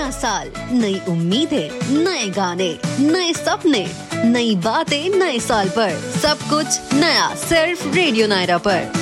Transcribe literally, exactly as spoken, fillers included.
नया साल, नई उम्मीदें, नए गाने, नए सपने, नई बातें नए साल पर, सब कुछ नया सिर्फ रेडियो नायरा पर।